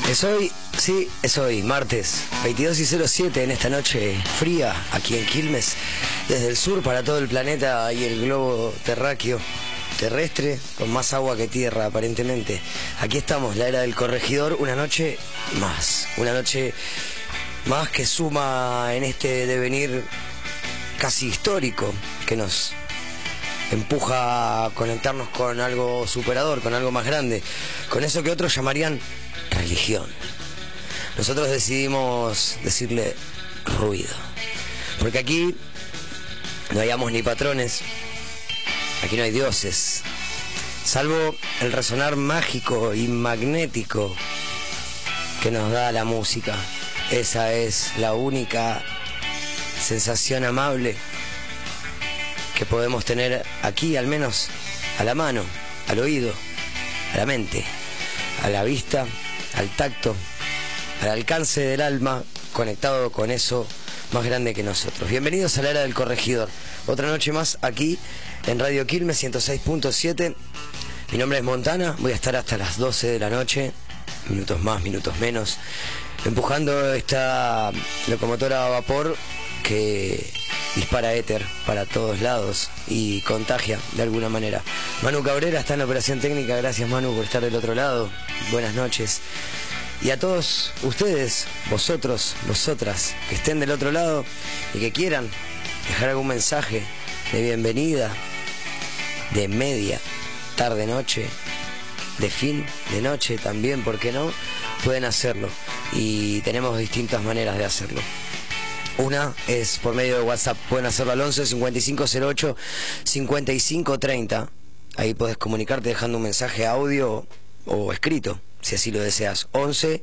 Es hoy, sí, es hoy, martes 22:07 en esta noche fría aquí en Quilmes, desde el sur para todo el planeta y el globo terrestre, con más agua que tierra aparentemente. Aquí estamos, la era del corregidor, una noche más que suma en este devenir casi histórico que nos empuja a conectarnos con algo superador, con algo más grande, con eso que otros llamarían religión. Nosotros decidimos decirle ruido, porque aquí no hay amos ni patrones, aquí no hay dioses, salvo el resonar mágico y magnético que nos da la música. Esa es la única sensación amable que podemos tener aquí, al menos a la mano, al oído, a la mente, a la vista, al tacto, al alcance del alma, conectado con eso más grande que nosotros. Bienvenidos a la era del corregidor. Otra noche más aquí en Radio Quilmes 106.7. Mi nombre es Montana, voy a estar hasta las 12 de la noche, minutos más, minutos menos, empujando esta locomotora a vapor que dispara éter para todos lados y contagia de alguna manera. Manu Cabrera está en la operación técnica. Gracias, Manu, por estar del otro lado. Buenas noches. Y a todos ustedes, vosotros, vosotras, que estén del otro lado y que quieran dejar algún mensaje de bienvenida, de media, tarde, noche, de fin de noche también, ¿por qué no? Pueden hacerlo y tenemos distintas maneras de hacerlo. Una es por medio de WhatsApp, pueden hacerlo al 11 5508 5530. Ahí podés comunicarte dejando un mensaje audio o escrito, si así lo deseas. 11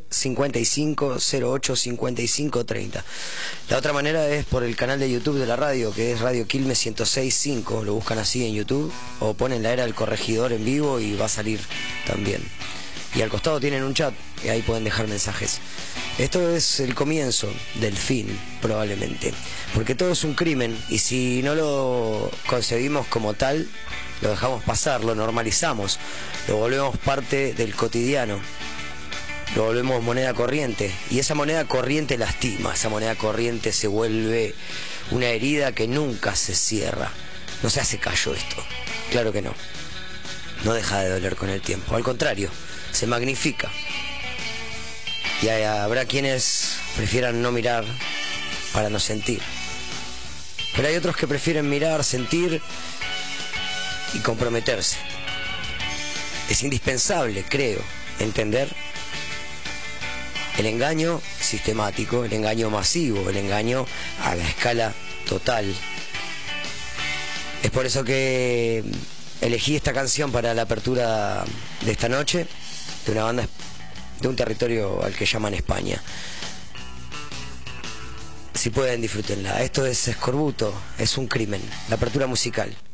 5508 5530. La otra manera es por el canal de YouTube de la radio, que es Radio Quilmes 106.5. Lo buscan así en YouTube o ponen la era del corregidor en vivo y va a salir también. Y al costado tienen un chat y ahí pueden dejar mensajes. Esto es el comienzo del fin, probablemente, porque todo es un crimen y si no lo concebimos como tal, lo dejamos pasar, lo normalizamos, lo volvemos parte del cotidiano, lo volvemos moneda corriente y esa moneda corriente lastima, esa moneda corriente se vuelve una herida que nunca se cierra. No se hace callo esto, claro que no, no deja de doler con el tiempo, al contrario, se magnifica. Y habrá quienes prefieran no mirar para no sentir. Pero hay otros que prefieren mirar, sentir y comprometerse. Es indispensable, creo, entender el engaño sistemático, el engaño masivo, el engaño a la escala total. Es por eso que elegí esta canción para la apertura de esta noche, de una banda de un territorio al que llaman España. Si pueden, disfrútenla. Esto es Escorbuto, es un crimen. La apertura musical.